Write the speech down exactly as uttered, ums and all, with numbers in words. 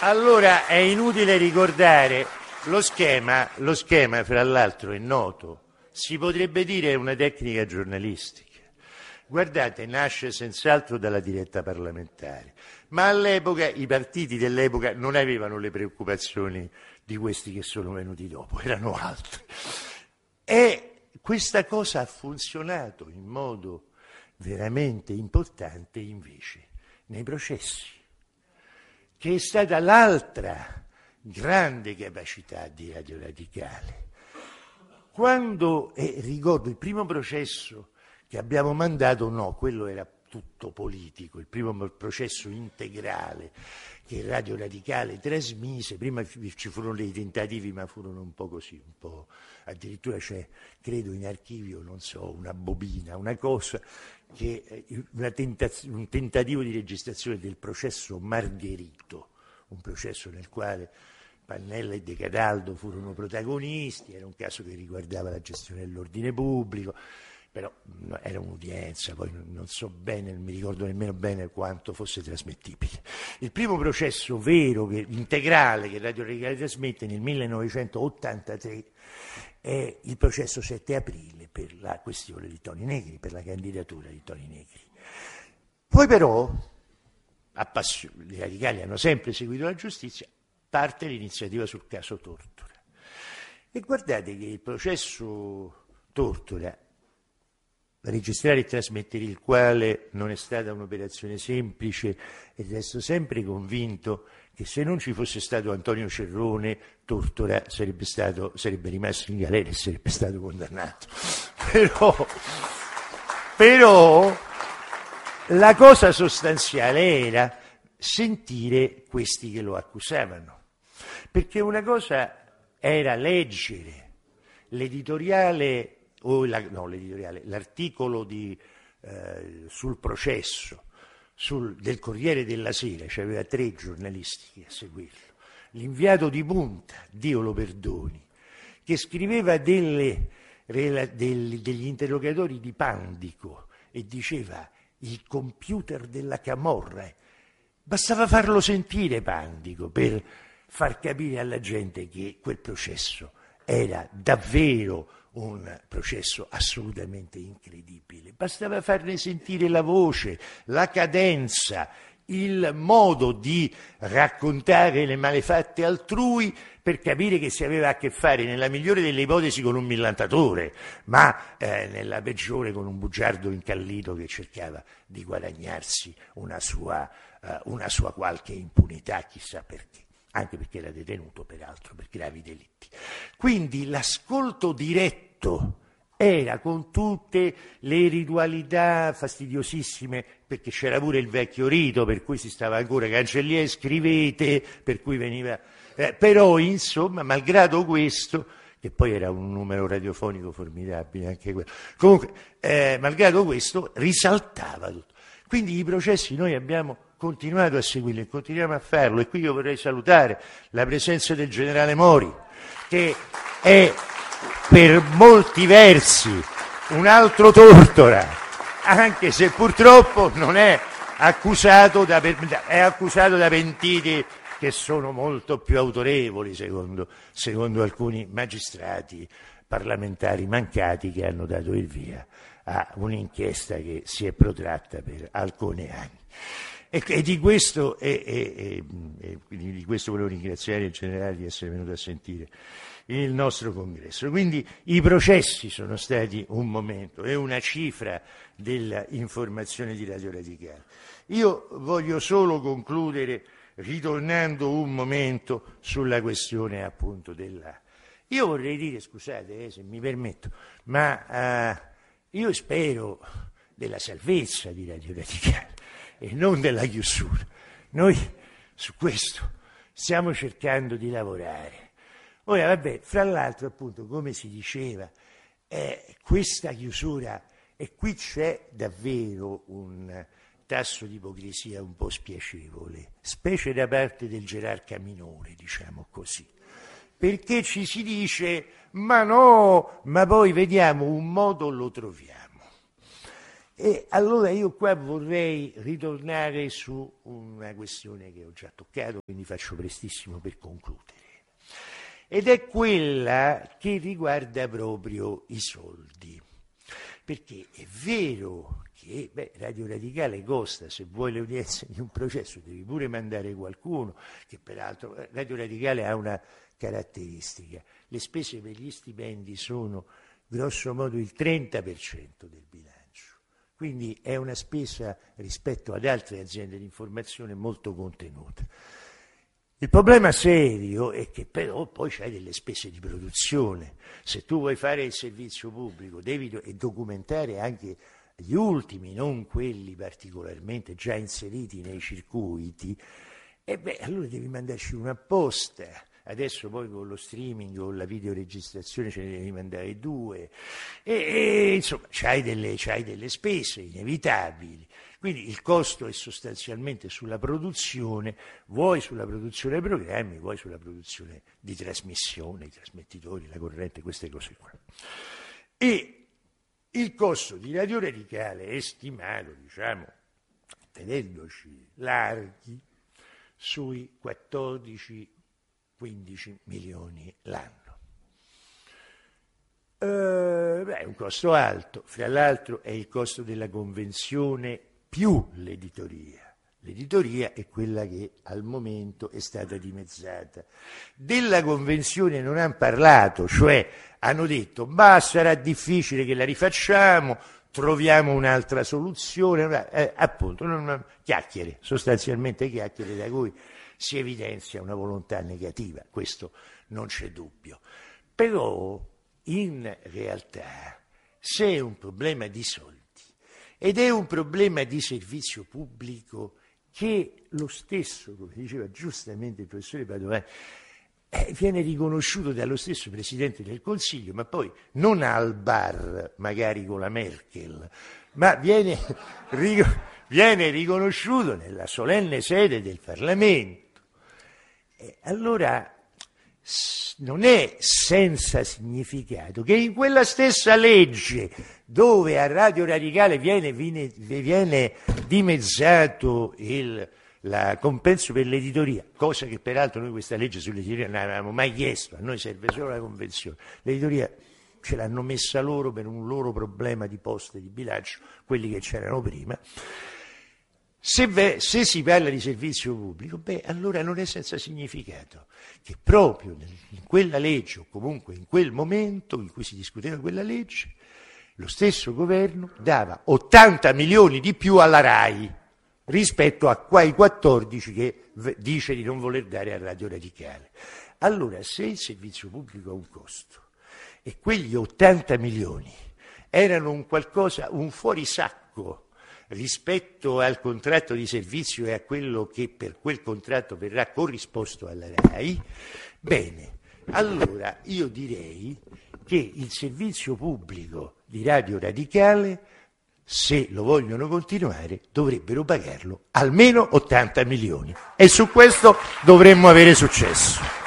Allora è inutile ricordare lo schema, lo schema fra l'altro è noto, si potrebbe dire è una tecnica giornalistica. Guardate, nasce senz'altro dalla diretta parlamentare, ma all'epoca i partiti dell'epoca non avevano le preoccupazioni di questi che sono venuti dopo, erano altri. E questa cosa ha funzionato in modo veramente importante invece nei processi, che è stata l'altra grande capacità di Radio Radicale. Quando, eh, ricordo, il primo processo che abbiamo mandato, no, quello era tutto politico, il primo processo integrale che Radio Radicale trasmise, prima ci furono dei tentativi ma furono un po' così, un po', addirittura c'è, credo in archivio, non so, una bobina, una cosa, che una tentaz- un tentativo di registrazione del processo Margherito, un processo nel quale Pannella e De Cataldo furono protagonisti, era un caso che riguardava la gestione dell'ordine pubblico, però no, era un'udienza, poi non, non so bene, non mi ricordo nemmeno bene quanto fosse trasmettibile. Il primo processo vero, che, integrale, che Radio Radicale trasmette nel millenovecentottantatré è il processo sette aprile per la questione di Toni Negri, per la candidatura di Toni Negri. Poi però, appassion- i radicali hanno sempre seguito la giustizia, parte l'iniziativa sul caso Tortora. E guardate che il processo Tortora, registrare e trasmettere il quale non è stata un'operazione semplice, e resto sempre convinto che se non ci fosse stato Antonio Cerrone, Tortora sarebbe, stato, sarebbe rimasto in galera e sarebbe stato condannato. Però, però la cosa sostanziale era sentire questi che lo accusavano, perché una cosa era leggere l'editoriale o la, no, l'editoriale, l'articolo di, eh, sul processo sul, del Corriere della Sera, c'aveva tre giornalisti a seguirlo, l'inviato di punta, Dio lo perdoni, che scriveva delle, degli, degli interrogatori di Pandico e diceva il computer della camorra, bastava farlo sentire Pandico per far capire alla gente che quel processo era davvero un processo assolutamente incredibile. Bastava farne sentire la voce, la cadenza, il modo di raccontare le malefatte altrui per capire che si aveva a che fare, nella migliore delle ipotesi, con un millantatore, ma eh, nella peggiore con un bugiardo incallito che cercava di guadagnarsi una sua, eh, una sua qualche impunità, chissà perché. Anche perché era detenuto, peraltro, per gravi delitti. Quindi l'ascolto diretto era, con tutte le ritualità fastidiosissime, perché c'era pure il vecchio rito, per cui si stava ancora cancelliere, scrivete, per cui veniva... Eh, però, insomma, malgrado questo, che poi era un numero radiofonico formidabile anche quello, comunque, eh, malgrado questo, risaltava tutto. Quindi i processi noi abbiamo continuato a seguirli e continuiamo a farlo, e qui io vorrei salutare la presenza del generale Mori, che è per molti versi un altro Tortora, anche se purtroppo non è accusato da, è accusato da pentiti che sono molto più autorevoli secondo, secondo alcuni magistrati parlamentari mancati che hanno dato il via a un'inchiesta che si è protratta per alcuni anni. E, e, di questo, e, e, e, e di questo volevo ringraziare il generale di essere venuto a sentire il nostro congresso. Quindi i processi sono stati un momento e una cifra dell'informazione di Radio Radicale. Io voglio solo concludere ritornando un momento sulla questione appunto della... Io vorrei dire, scusate eh, se mi permetto, ma uh, io spero della salvezza di Radio Radicale e non della chiusura. Noi su questo stiamo cercando di lavorare. Ora, vabbè, fra l'altro, appunto, come si diceva, eh, questa chiusura, e qui c'è davvero un tasso di ipocrisia un po' spiacevole, specie da parte del gerarca minore, diciamo così, perché ci si dice, ma no, ma poi vediamo, un modo lo troviamo. E allora io qua vorrei ritornare su una questione che ho già toccato, quindi faccio prestissimo per concludere. Ed è quella che riguarda proprio i soldi. Perché è vero che beh, Radio Radicale costa, se vuoi le udienze di un processo devi pure mandare qualcuno, che peraltro Radio Radicale ha una caratteristica, le spese per gli stipendi sono grosso modo il trenta per cento del bilancio, quindi è una spesa rispetto ad altre aziende di informazione molto contenuta. Il problema serio è che però poi c'hai delle spese di produzione. Se tu vuoi fare il servizio pubblico devi do- e documentare anche gli ultimi, non quelli particolarmente già inseriti nei circuiti, e beh, allora devi mandarci una apposta. Adesso poi con lo streaming o la videoregistrazione ce ne devi mandare due. E, e insomma, c'hai delle, c'hai delle spese inevitabili. Quindi il costo è sostanzialmente sulla produzione, vuoi sulla produzione dei programmi, vuoi sulla produzione di trasmissione, i trasmettitori, la corrente, queste cose qua. E il costo di Radio Radicale è stimato, diciamo, tenendoci larghi, sui quattordici quindici milioni l'anno. Uh, beh, è un costo alto, fra l'altro è il costo della convenzione più l'editoria. L'editoria è quella che al momento è stata dimezzata. Della convenzione non hanno parlato, cioè hanno detto ma sarà difficile che la rifacciamo, troviamo un'altra soluzione, eh, appunto, non, chiacchiere, sostanzialmente chiacchiere da cui si evidenzia una volontà negativa, questo non c'è dubbio. Però in realtà se è un problema di soldi ed è un problema di servizio pubblico che lo stesso, come diceva giustamente il professore Padovani, eh, viene riconosciuto dallo stesso Presidente del Consiglio, ma poi non al bar, magari con la Merkel, ma viene, viene riconosciuto nella solenne sede del Parlamento. E allora non è senza significato che in quella stessa legge dove a Radio Radicale viene, viene, viene dimezzato il la compenso per l'editoria, cosa che peraltro noi questa legge sull'editoria non avevamo mai chiesto, a noi serve solo la convenzione, l'editoria ce l'hanno messa loro per un loro problema di poste di bilancio, quelli che c'erano prima. Se, ve, se si parla di servizio pubblico, beh, allora non è senza significato che proprio in quella legge, o comunque in quel momento in cui si discuteva quella legge, lo stesso governo dava ottanta milioni di più alla RAI rispetto a quei quattordici che dice di non voler dare a Radio Radicale. Allora, se il servizio pubblico ha un costo e quegli ottanta milioni erano un qualcosa, un fuorisacco rispetto al contratto di servizio e a quello che per quel contratto verrà corrisposto alla RAI, bene, allora io direi che il servizio pubblico di Radio Radicale, se lo vogliono continuare, dovrebbero pagarlo almeno ottanta milioni e su questo dovremmo avere successo.